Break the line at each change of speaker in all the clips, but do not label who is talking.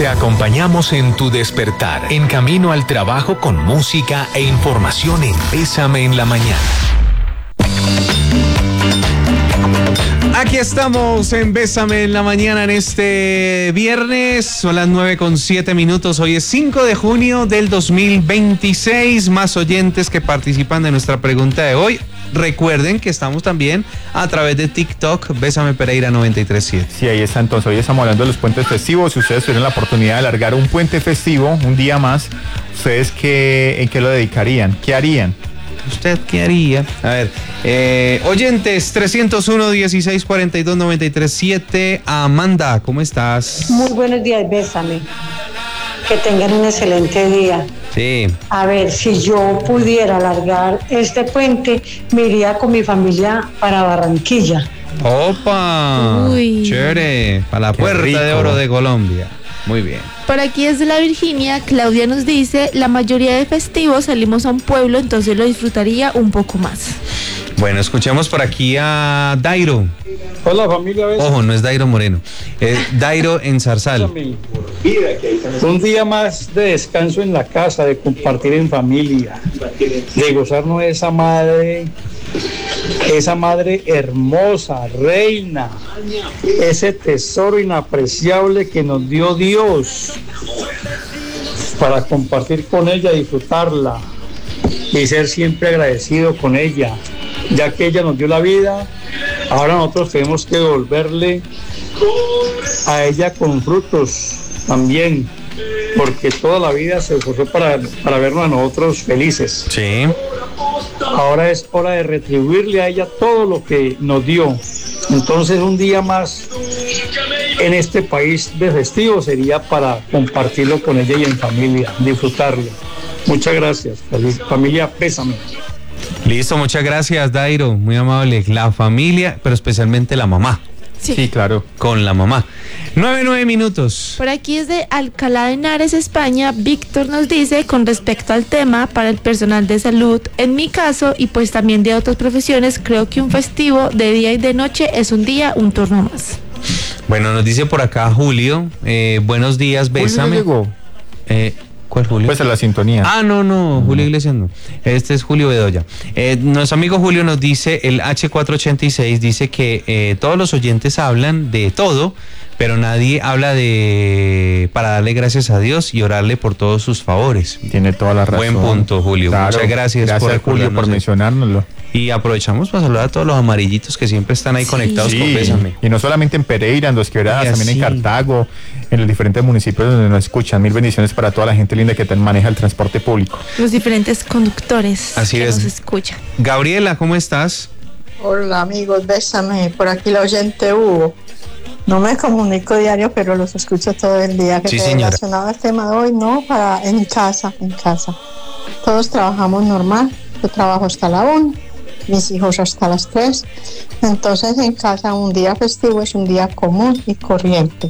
Te acompañamos en tu despertar, en camino al trabajo con música e información en Bésame en la Mañana.
Aquí estamos en Bésame en la Mañana en este viernes, son las 9:07. Hoy es 5 de junio del 2026. Más oyentes que participan de nuestra pregunta de hoy. Recuerden que estamos también a través de TikTok, Bésame Pereira 93.7.
Sí, ahí está. Entonces, hoy estamos hablando de los puentes festivos. Si ustedes tuvieran la oportunidad de alargar un puente festivo, un día más, ¿ustedes en qué lo dedicarían? ¿Qué harían?
¿Usted qué haría? A ver, oyentes, 301-1642-93.7. Amanda, ¿cómo estás?
Muy buenos días, Bésame. Que tengan un excelente día.
Sí.
A ver, si yo pudiera alargar este puente, me iría con mi familia para Barranquilla.
¡Opa!
Uy.
Chévere, para la Puerta
rico.
de Oro de Colombia. Muy bien.
Por aquí desde la Virginia, Claudia nos dice, la mayoría de festivos salimos a un pueblo, entonces lo disfrutaría un poco más.
Bueno, escuchemos por aquí a Dairo.
Hola familia, ¿ves?
Ojo, no es Dairo Moreno, es Dairo en Zarzal.
Un día más de descanso en la casa, de compartir en familia, de gozarnos de esa madre hermosa, reina, ese tesoro inapreciable que nos dio Dios para compartir con ella, disfrutarla y ser siempre agradecido con ella, ya que ella nos dio la vida. Ahora nosotros tenemos que devolverle a ella con frutos también, porque toda la vida se esforzó para vernos a nosotros felices.
Sí.
Ahora es hora de retribuirle a ella todo lo que nos dio. Entonces, un día más en este país de festivo sería para compartirlo con ella y en familia, disfrutarlo. Muchas gracias, familia, Bésame.
Listo, muchas gracias, Dairo, muy amable. La familia, pero especialmente la mamá.
Sí, claro.
Con la mamá. 9:09.
Por aquí desde Alcalá de Henares, España, Víctor nos dice, con respecto al tema, para el personal de salud, en mi caso, y pues también de otras profesiones, creo que un festivo de día y de noche es un día, un turno más.
Bueno, nos dice por acá Julio, buenos días, Bésame.
Julio llegó.
¿Cuál Julio?
Pues a la sintonía.
No, Julio Iglesias no. Este es Julio Bedoya. Nuestro amigo Julio nos dice, el H486 dice que todos los oyentes hablan de todo, pero nadie habla para darle gracias a Dios y orarle por todos sus favores.
Tiene toda la razón.
Buen punto, Julio.
Claro.
Muchas gracias por
Julio, por
recordarnos
mencionárnoslo.
Y aprovechamos para saludar a todos los amarillitos que siempre están ahí conectados con Bésame.
Y no solamente en Pereira, en Dos Quebradas, también en Cartago, en los diferentes municipios donde nos escuchan. Mil bendiciones para toda la gente linda que maneja el transporte público.
Los diferentes conductores
Así
que
es.
nos escuchan.
Gabriela, ¿cómo estás?
Hola amigos, Bésame, por aquí la oyente Hugo. No me comunico diario, pero los escucho todo el día.
Sí, señora.
Relacionado al tema de hoy, no, en casa. Todos trabajamos normal, yo trabajo hasta la 1, mis hijos hasta las 3. Entonces en casa un día festivo es un día común y corriente.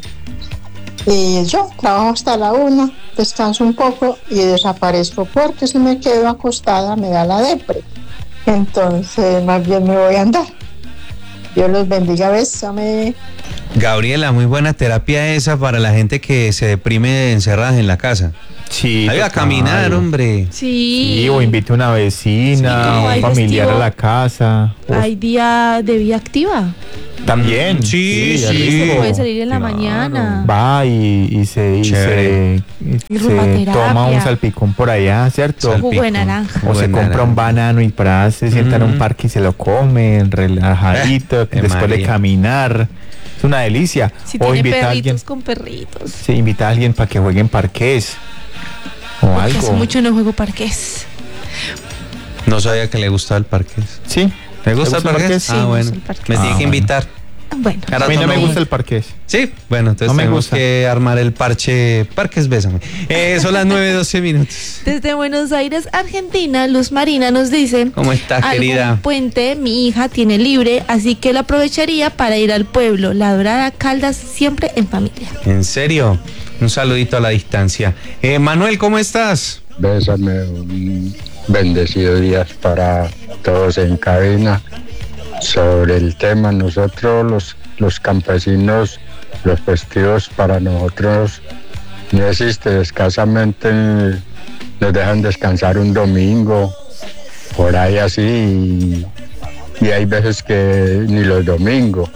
Y yo trabajo hasta la 1, descanso un poco y desaparezco porque si me quedo acostada me da la depre. Entonces más bien me voy a andar. Dios los bendiga, Bésame.
Gabriela, muy buena terapia esa para la gente que se deprime encerradas en la casa.
Sí.
Ayuda a caminar, hombre.
Sí.
O invite a una vecina,
como hay
un familiar
festivo,
a la casa.
Hay día de vida activa.
También.
Sí,
ya
sí.
Se
rico.
puede salir en la mañana.
Va y se
rumbaterapia.
toma un salpicón por allá, ¿cierto?
Salpicón.
Jugo de naranja.
O se compra un banano y para se sienta en un parque y se lo come, relajadito, después de
María.
caminar. Es una delicia.
Si
O
tiene
invita a
perritos
alguien,
con perritos.
se invita a alguien para que jueguen parqués o
Porque
algo.
hace mucho no juego parqués.
No sabía que le gustaba el parqués.
Sí.
¿Le gusta el parqués?
Sí,
Ah,
me
bueno.
gusta el parqués.
Me tiene que
bueno.
invitar.
Bueno,
Cada
A mí
rato
no me
me
gusta el parqués.
Sí, bueno, entonces
No me
tenemos
gusta.
que armar el Parques Bésame. Son las 9:12.
desde Buenos Aires, Argentina, Luz Marina nos dice:
¿Cómo estás,
algún
querida?
puente mi hija tiene libre, así que lo aprovecharía para ir al pueblo. La Dorada, Caldas, siempre en familia.
¿En serio? Un saludito a la distancia. Manuel, ¿cómo estás?
Bésame, un bendecido día para todos en cabina. Sobre el tema, nosotros los campesinos, los festivos para nosotros no existe, escasamente nos dejan descansar un domingo, por ahí así, y hay veces que ni los domingos.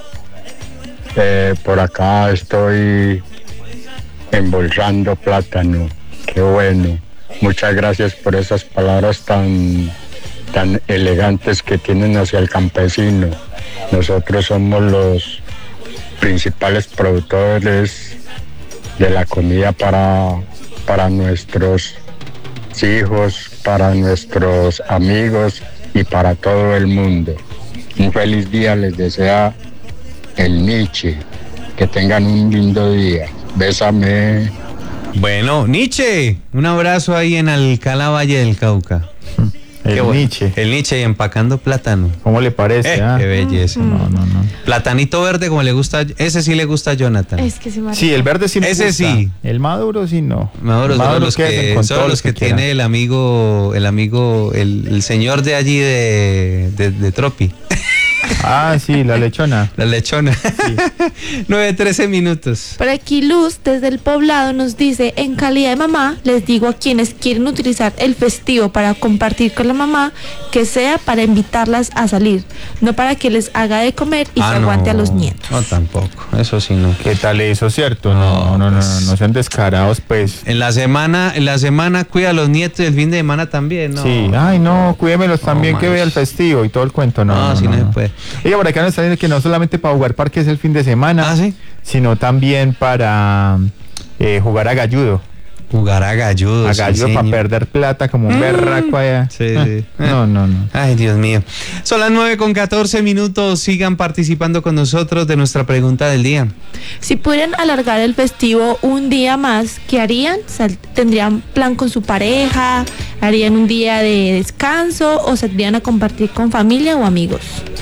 Por acá estoy embolsando plátano, qué bueno. Muchas gracias por esas palabras tan elegantes que tienen hacia el campesino. Nosotros somos los principales productores de la comida para nuestros hijos, para nuestros amigos y para todo el mundo. Un feliz día les desea el Nietzsche. Que tengan un lindo día. Bésame.
Bueno, Nietzsche, un abrazo ahí en Alcalá, Valle del Cauca.
Nietzsche.
El Nietzsche y empacando plátano.
¿Cómo le parece?
Qué belleza.
No.
Platanito verde como le gusta, ese sí le gusta a Jonathan.
Es que se
Sí, el verde sí me
ese
gusta.
Sí.
El maduro sí no.
Maduro, solo los que tiene el amigo, el señor de allí de Tropi.
Ah, sí, la lechona.
La lechona.
Sí.
9:13 minutos.
Por aquí Luz, desde el Poblado, nos dice: en calidad de mamá, les digo a quienes quieren utilizar el festivo para compartir con la mamá, que sea para invitarlas a salir, no para que les haga de comer y se aguante a los nietos.
No, tampoco, eso sí no.
¿Qué tal eso, cierto? No sean descarados, pues.
En la semana cuida a los nietos y el fin de semana también, ¿no?
Sí, ay no, cuídemelos también, que vea el festivo y todo el cuento, no
si no se puede.
Oiga, por acá nos están diciendo que no solamente para jugar parques el fin de semana,
¿sí?
Sino también para jugar a galludo.
Jugar a galludo.
A galludo para perder plata como un berraco allá.
Sí.
No.
Ay, Dios mío. Son las 9:14 minutos. Sigan participando con nosotros de nuestra pregunta del día.
Si pudieran alargar el festivo un día más, ¿qué harían? ¿Tendrían plan con su pareja? ¿Harían un día de descanso? ¿O saldrían a compartir con familia o amigos?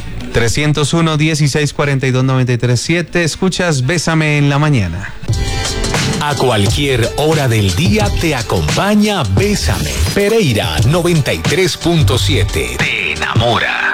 301-1642-937. Escuchas Bésame en la mañana.
A cualquier hora del día te acompaña Bésame. Pereira 93.7. Te enamora.